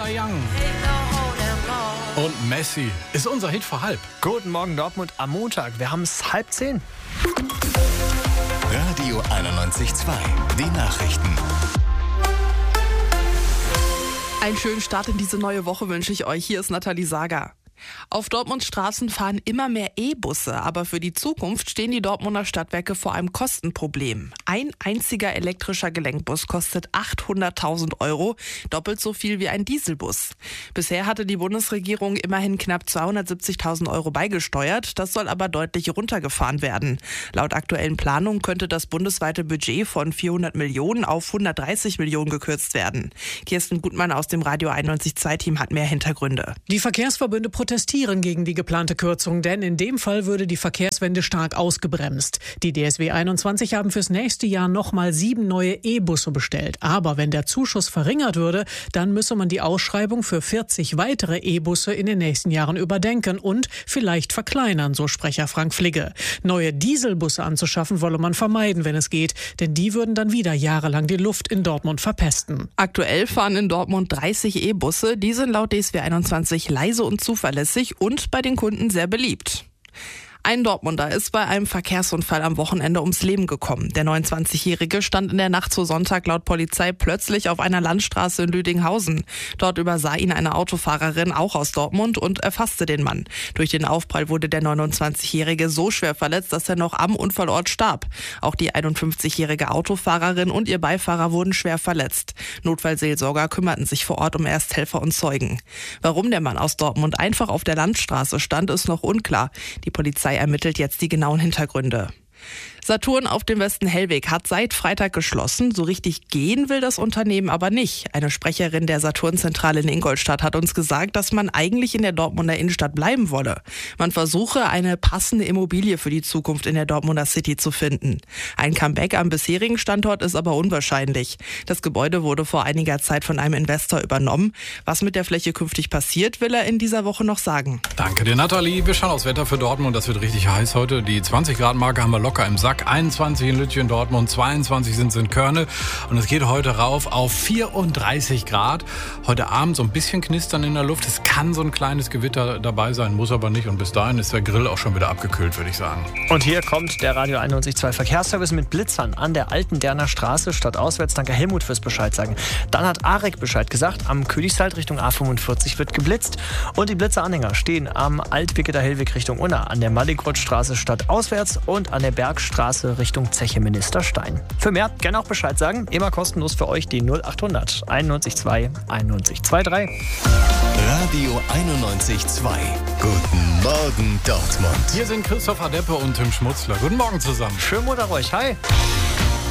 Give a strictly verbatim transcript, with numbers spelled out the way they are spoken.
Young. Und Messi ist unser Hit vor halb. Guten Morgen Dortmund am Montag. Wir haben es halb zehn. Radio einundneunzig Komma zwei. Die Nachrichten. Einen schönen Start in diese neue Woche wünsche ich euch. Hier ist Nathalie Sager. Auf Dortmunds Straßen fahren immer mehr E-Busse, aber für die Zukunft stehen die Dortmunder Stadtwerke vor einem Kostenproblem. Ein einziger elektrischer Gelenkbus kostet achthunderttausend Euro, doppelt so viel wie ein Dieselbus. Bisher hatte die Bundesregierung immerhin knapp zweihundertsiebzigtausend Euro beigesteuert, das soll aber deutlich runtergefahren werden. Laut aktuellen Planungen könnte das bundesweite Budget von vierhundert Millionen auf hundertdreißig Millionen gekürzt werden. Kirsten Gutmann aus dem Radio einundneunzig Komma zwei Team hat mehr Hintergründe. Die Verkehrsverbünde protestieren gegen die geplante Kürzung, denn in dem Fall würde die Verkehrswende stark ausgebremst. Die D S W einundzwanzig haben fürs nächste Jahr nochmal sieben neue E-Busse bestellt. Aber wenn der Zuschuss verringert würde, dann müsse man die Ausschreibung für vierzig weitere E-Busse in den nächsten Jahren überdenken und vielleicht verkleinern, so Sprecher Frank Fligge. Neue Dieselbusse anzuschaffen wolle man vermeiden, wenn es geht, denn die würden dann wieder jahrelang die Luft in Dortmund verpesten. Aktuell fahren in Dortmund dreißig E-Busse. Die sind laut D S W einundzwanzig leise und zuverlässig und bei den Kunden sehr beliebt. Ein Dortmunder ist bei einem Verkehrsunfall am Wochenende ums Leben gekommen. Der neunundzwanzigjährige stand in der Nacht zu Sonntag laut Polizei plötzlich auf einer Landstraße in Lüdinghausen. Dort übersah ihn eine Autofahrerin, auch aus Dortmund, und erfasste den Mann. Durch den Aufprall wurde der neunundzwanzigjährige so schwer verletzt, dass er noch am Unfallort starb. Auch die einundfünfzigjährige Autofahrerin und ihr Beifahrer wurden schwer verletzt. Notfallseelsorger kümmerten sich vor Ort um Ersthelfer und Zeugen. Warum der Mann aus Dortmund einfach auf der Landstraße stand, ist noch unklar. Die Polizei ermittelt jetzt die genauen Hintergründe. Saturn auf dem Westen-Hellweg hat seit Freitag geschlossen. So richtig gehen will das Unternehmen aber nicht. Eine Sprecherin der Saturn-Zentrale in Ingolstadt hat uns gesagt, dass man eigentlich in der Dortmunder Innenstadt bleiben wolle. Man versuche, eine passende Immobilie für die Zukunft in der Dortmunder City zu finden. Ein Comeback am bisherigen Standort ist aber unwahrscheinlich. Das Gebäude wurde vor einiger Zeit von einem Investor übernommen. Was mit der Fläche künftig passiert, will er in dieser Woche noch sagen. Danke dir, Nathalie. Wir schauen aufs Wetter für Dortmund. Das wird richtig heiß heute. Die zwanzig Grad Marke haben wir locker im Sack. einundzwanzig in Lüttchen, Dortmund, zweiundzwanzig sind es in Körne. Und es geht heute rauf auf vierunddreißig Grad. Heute Abend so ein bisschen Knistern in der Luft. Es kann so ein kleines Gewitter dabei sein, muss aber nicht. Und bis dahin ist der Grill auch schon wieder abgekühlt, würde ich sagen. Und hier kommt der Radio einundneunzig Komma zwei Verkehrsservice mit Blitzern an der alten Derner Straße stadtauswärts. Danke Helmut fürs Bescheid sagen. Dann hat Arek Bescheid gesagt, am Königswald Richtung A fünfundvierzig wird geblitzt. Und die Blitzeranhänger stehen am Altwicketer Hellweg Richtung Unna, an der Mallinckrodtstraße stadtauswärts und an der Bergstraße Richtung Zeche Ministerstein. Für mehr gerne auch Bescheid sagen. Immer kostenlos für euch die null achthundert einundneunzig Komma zwei einundneunzig Komma drei. Radio einundneunzig Komma zwei. Guten Morgen Dortmund. Hier sind Christopher Deppe und Tim Schmutzler. Guten Morgen zusammen. Schönen Montag euch. Hi.